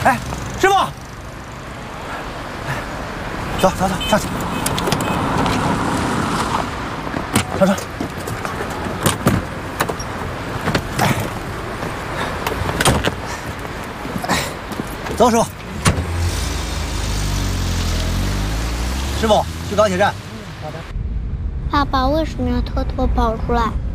哎，师傅，走，上去，上。走，师傅。师傅，去高铁站。 好的。爸爸为什么要偷偷跑出来？